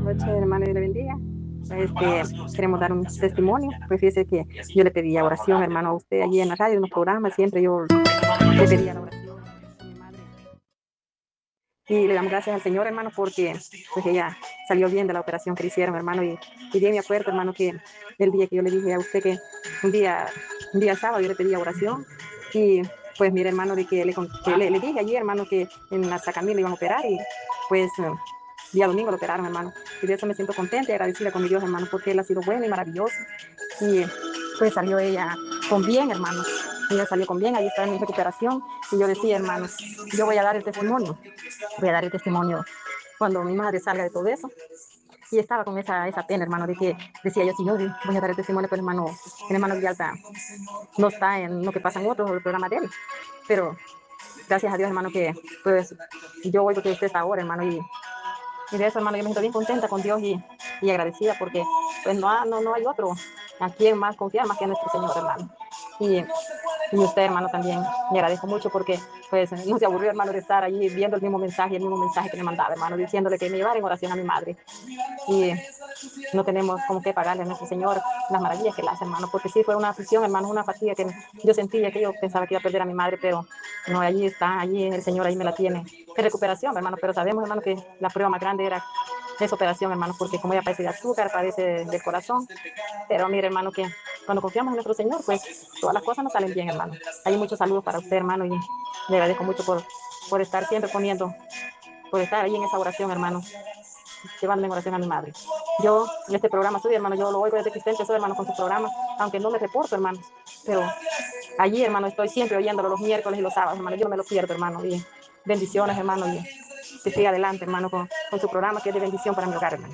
noches, hermano, y le bendiga. Queremos dar un testimonio. Pues fíjese que yo le pedía oración, hermano, a usted allí en la radio, en los programas, siempre yo le pedía la oración a mi madre. Y le damos gracias al Señor, hermano, porque pues ella salió bien de la operación que le hicieron, hermano. Y bien me acuerdo, hermano, que el día que yo le dije a usted que un día sábado yo le pedía oración. Y pues mire, hermano, de que le dije allí, hermano, que en la Sacamil le iban a operar y pues día domingo lo operaron, hermano. Y de eso me siento contenta y agradecida con mi Dios, hermano, porque Él ha sido bueno y maravilloso. Y pues salió ella con bien, hermano. Ella salió con bien, ahí está en mi recuperación. Y yo decía, hermanos, yo voy a dar el testimonio. Voy a dar el testimonio cuando mi madre salga de todo eso. Y estaba con esa pena, hermano, de que decía yo, si yo voy a dar el testimonio, pues el hermano Villalta no está en lo que pasa en otros programas de él. Pero gracias a Dios, hermano, que pues yo voy porque usted está ahora, hermano, y de eso, hermano, yo me siento bien contenta con Dios y agradecida porque pues no hay otro a quien más confiar más que a nuestro Señor, hermano. Y, y usted, hermano, también le agradezco mucho porque pues no se aburrió, hermano, de estar allí viendo el mismo mensaje que me mandaba, hermano, diciéndole que me llevara en oración a mi madre. Y no tenemos como que pagarle a nuestro Señor las maravillas que Él hace, hermano, porque sí fue una aflicción, hermano, una fatiga que yo sentía, que yo pensaba que iba a perder a mi madre, pero no, allí está, allí el Señor ahí me la tiene de recuperación, hermano, pero sabemos, hermano, que la prueba más grande era esa operación, hermano, porque como ella padece de azúcar, padece del corazón, pero mire, hermano, que cuando confiamos en nuestro Señor, pues todas las cosas nos salen bien, hermano. Hay muchos saludos para usted, hermano, y le agradezco mucho por estar siempre por estar ahí en esa oración, hermano, llevándome en oración a mi madre. Yo, en este programa suyo, hermano, yo lo oigo desde que usted empezó, hermano, con su programa, aunque no me reporto, hermano, pero allí, hermano, estoy siempre oyéndolo los miércoles y los sábados, hermano, yo no me lo pierdo, hermano, y bendiciones, hermano, y que siga adelante, hermano, con su programa, que es de bendición para mi hogar, hermano.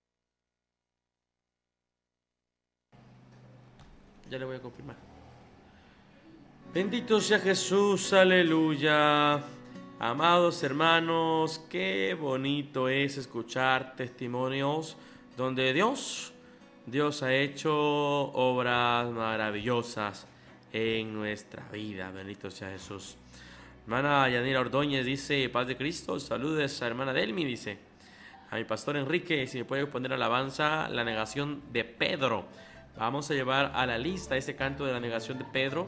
Ya le voy a confirmar. Bendito sea Jesús, aleluya. Amados hermanos, qué bonito es escuchar testimonios donde Dios ha hecho obras maravillosas en nuestra vida. Bendito sea Jesús. Hermana Yanira Ordóñez dice, paz de Cristo, saludes a hermana Delmi, dice. A mi pastor Enrique, si me puede poner alabanza, la negación de Pedro. Vamos a llevar a la lista ese canto de la negación de Pedro.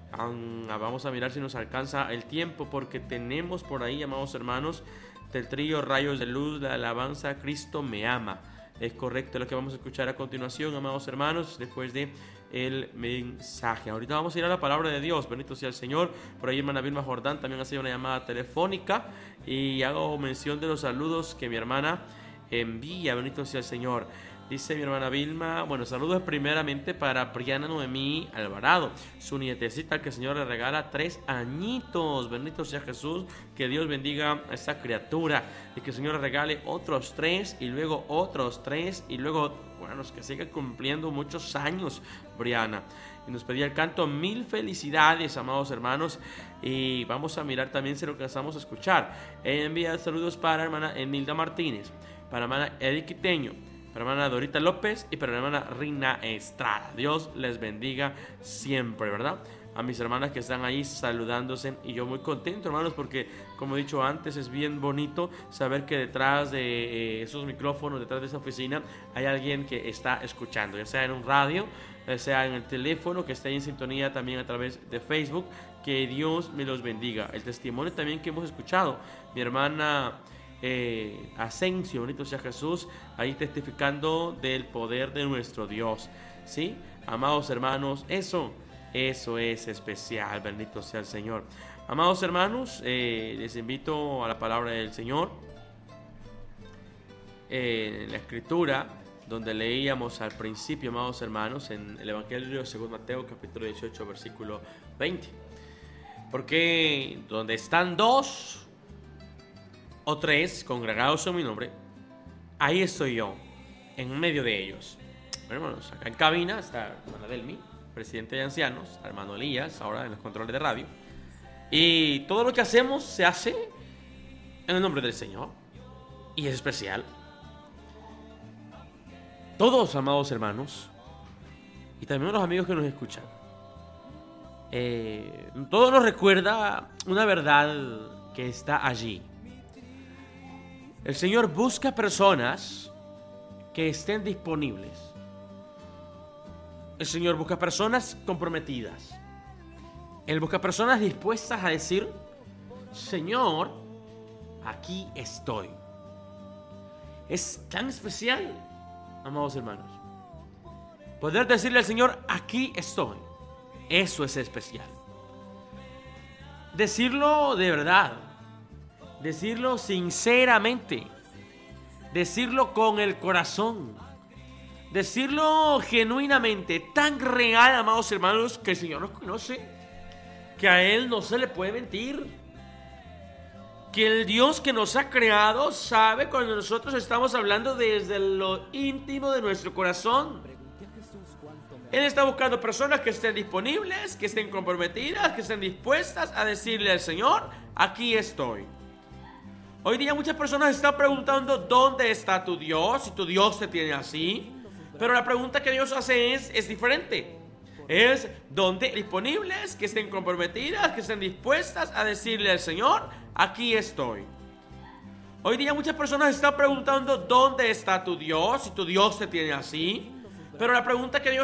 Vamos a mirar si nos alcanza el tiempo, porque tenemos por ahí, amados hermanos, del trío Rayos de Luz, la alabanza Cristo me ama. Es correcto lo que vamos a escuchar a continuación, amados hermanos, después de el mensaje. Ahorita vamos a ir a la palabra de Dios, bendito sea el Señor. Por ahí hermana Vilma Jordán también ha sido una llamada telefónica y hago mención de los saludos que mi hermana envía, bendito sea el Señor. Dice mi hermana Vilma, bueno, saludos primeramente para Briana Noemí Alvarado, su nietecita que el Señor le regala 3 añitos. Bendito sea Jesús, que Dios bendiga a esta criatura y que el Señor le regale otros 3 y luego otros 3 y luego, bueno, que siga cumpliendo muchos años, Briana. Y nos pedía el canto Mil Felicidades, amados hermanos, y vamos a mirar también si lo alcanzamos a escuchar. Envía saludos para hermana Emilda Martínez, para hermana Edith Quiteño, para hermana Dorita López y para la hermana Rina Estrada. Dios les bendiga siempre, ¿verdad? A mis hermanas que están ahí saludándose y yo muy contento, hermanos, porque como he dicho antes, es bien bonito saber que detrás de esos micrófonos, detrás de esa oficina, hay alguien que está escuchando, ya sea en un radio, ya sea en el teléfono, que esté ahí en sintonía también a través de Facebook. Que Dios me los bendiga. El testimonio también que hemos escuchado, mi hermana Asensio, bonito sea Jesús, ahí testificando del poder de nuestro Dios, ¿sí? Amados hermanos, eso es especial, bendito sea el Señor. Amados hermanos, les invito a la palabra del Señor, en la escritura, donde leíamos al principio, amados hermanos, en el Evangelio según Mateo, capítulo 18, versículo 20. Porque donde están 2 o 3 congregados en mi nombre, ahí estoy yo, en medio de ellos. Bueno, hermanos, acá en cabina está la hermana Delmi, presidente de ancianos, hermano Elías, ahora en los controles de radio. Y todo lo que hacemos se hace en el nombre del Señor. Y es especial. Todos, amados hermanos, y también los amigos que nos escuchan, todo nos recuerda una verdad que está allí. El Señor busca personas que estén disponibles. El Señor busca personas comprometidas. Él busca personas dispuestas a decir: Señor, aquí estoy. Es tan especial, amados hermanos, poder decirle al Señor: aquí estoy. Eso es especial. Decirlo de verdad, decirlo sinceramente, decirlo con el corazón, decirlo genuinamente, tan real, amados hermanos, que el Señor nos conoce, que a Él no se le puede mentir, que el Dios que nos ha creado sabe cuando nosotros estamos hablando desde lo íntimo de nuestro corazón. Él está buscando personas que estén disponibles, que estén comprometidas, que estén dispuestas a decirle al Señor: aquí estoy. Hoy día muchas personas están preguntando: ¿dónde está tu Dios? Si tu Dios te tiene así. Pero la pregunta que Dios hace es diferente. Es: ¿dónde? Disponibles, que estén comprometidas, que estén dispuestas a decirle al Señor: aquí estoy. Hoy día muchas personas están preguntando: ¿dónde está tu Dios? Si tu Dios te tiene así. Pero la pregunta que Dios